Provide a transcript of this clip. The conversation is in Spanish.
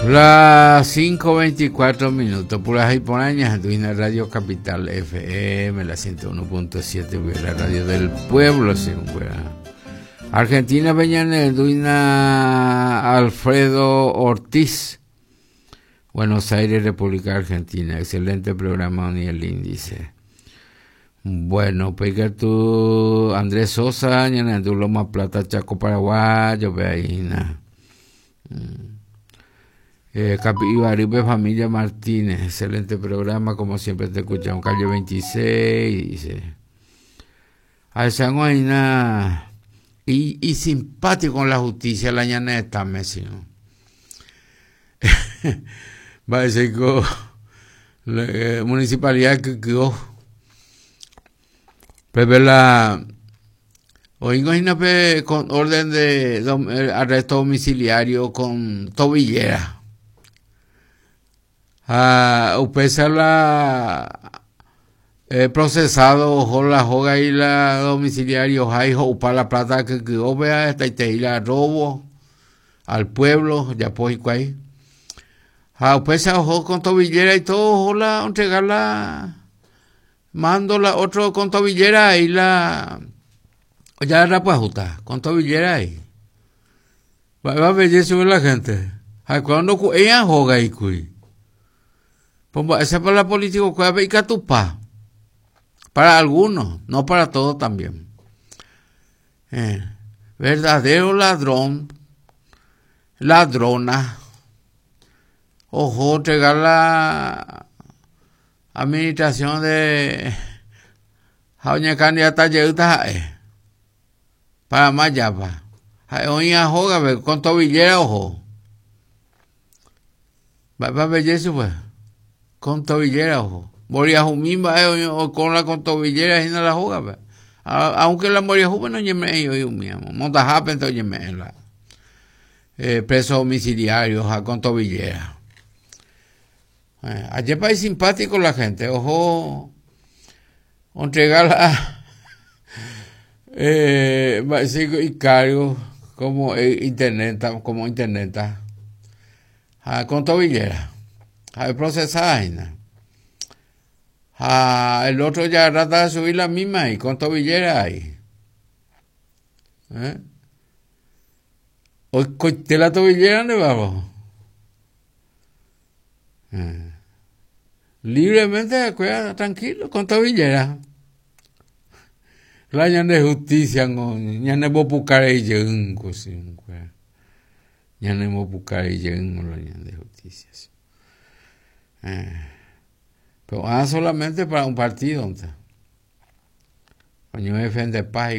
Las 5:24, puras y porañas, Duina Radio Capital FM, la 101.7, la radio del pueblo, Argentina, Peñanes, Duina Alfredo Ortiz, Buenos Aires, República Argentina, excelente programa, ni el índice. Bueno, pega tú, Andrés Sosa, Ñanandú, Loma Plata, Chaco, Paraguayo, Veaína. Capibaribe Familia Martínez, excelente programa, como siempre te escuchamos, calle 26, dice. Alzangoina y simpático con la justicia, la ñaneta, Messi, ¿no? Va a decir que la municipalidad que pero la hoy con orden de arresto domiciliario con tobillera. Upesa la procesado ojo la joga y la domiciliario hay upa la plata que vea esta y la robo al pueblo ya pues ahí upesa ojo con tobillera y todo ojo la entregarla mando la otro con tobillera y la ya la pues justa con tobillera ahí va a ver eso la gente cuando ella joga y cuy. Esa es para la política que Catupá. Para algunos, no para todos también. Verdadero ladrón, ladrona. Ojo, entregar la administración de Jaña candidata Yeuta para Mayapa. Oña joga, con tobillera, ojo. Va a ver eso, pues. Con tobillera, ojo. Moria Jumimba, con la con tobillera, y no la juega, aunque la Moria Jumimba no lleme yo mismo. Montajapen, entonces lleme la preso domiciliario, con tobillera. Ayer para ir simpático la gente, ojo, entregarla, y cargo, como interneta, con tobillera. Procesada, el otro ya trata de subir la misma y con tobillera ahí. Hoy corté la tobillera de abajo. Libremente, tranquilo, con tobillera. La ñan de justicia, ñan de bopucar y yen, ñan de bopucar y yen, la ñan de justicia. Pero solamente para un partido, coño, defiende paz